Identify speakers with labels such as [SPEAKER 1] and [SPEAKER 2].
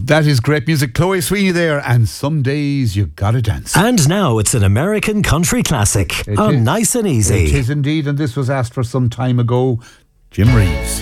[SPEAKER 1] That is great music. Chloe Sweeney there, and Some Days You Gotta Dance.
[SPEAKER 2] And now it's an American country classic on Nice and Easy.
[SPEAKER 1] It is indeed, and this was asked for some time ago. Jim Reeves.